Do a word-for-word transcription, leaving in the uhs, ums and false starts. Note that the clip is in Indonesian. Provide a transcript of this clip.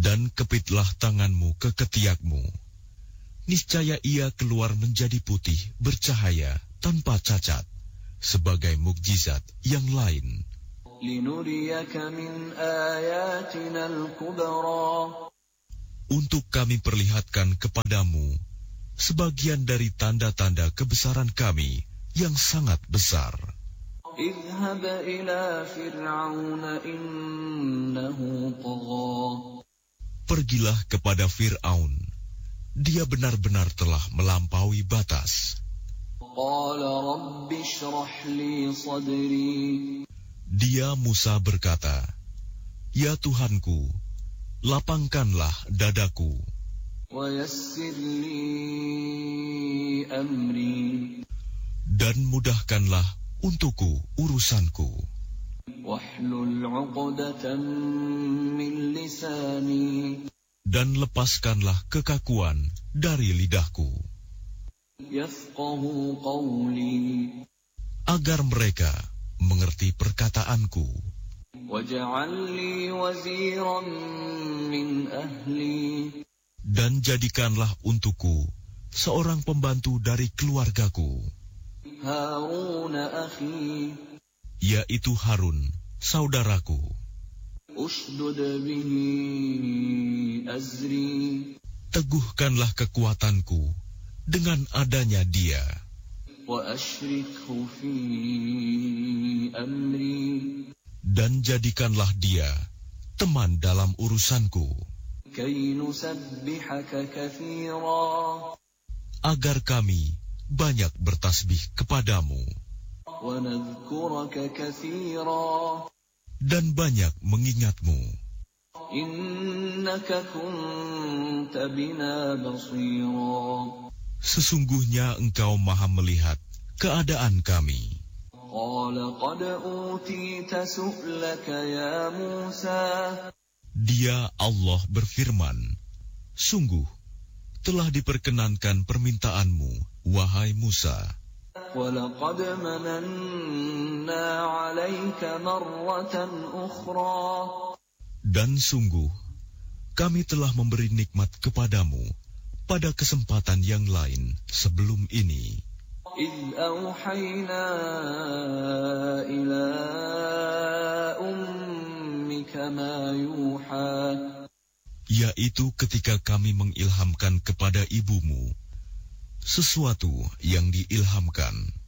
Dan kepitlah tanganmu ke ketiakmu. Niscaya ia keluar menjadi putih, bercahaya, tanpa cacat, sebagai mukjizat yang lain. Untuk kami perlihatkan kepadamu sebagian dari tanda-tanda kebesaran kami yang sangat besar. اذهب إلى فرعون إنه طغى. Pergilah kepada Fir'aun. Dia benar-benar telah melampaui batas. قال رب اشرح لي صدري. Dia Musa berkata, Ya Tuhanku, lapangkanlah dadaku. ويسر لي أمري. Dan mudahkanlah untukku urusanku. واحلل عقدة من لساني. Dan lepaskanlah kekakuan dari lidahku. يفقهوا قولي. Agar mereka mengerti perkataanku. واجعل لي وزيرا من أهلي. Dan jadikanlah untukku seorang pembantu dari keluargaku. هارون أخي. Yaitu Harun, saudaraku. أشدد به أزري. Teguhkanlah kekuatanku dengan adanya dia. وأشركه في أمري. Dan jadikanlah dia teman dalam urusanku. كي نسبحك كثيرا. Agar kami banyak bertasbih kepadamu. ونذكرك كثيرا. Dan banyak mengingatmu. إنك كنت بنا بصيرا. Sesungguhnya engkau maha melihat keadaan kami. قال قد أوتيت سؤلك يا موسى. Dia Allah berfirman, sungguh telah diperkenankan permintaanmu, wahai Musa. وَلَقَدْ مَنَنَّا عَلَيْكَ مَرَّةً أُخْرَى. Dan sungguh, kami telah memberi nikmat kepadamu pada kesempatan yang lain sebelum ini. إِذْ أَوْحَيْنَا إِلَىٰ أُمِّكَ مَا يُوحَىٰ. Yaitu ketika kami mengilhamkan kepada ibumu sesuatu yang diilhamkan.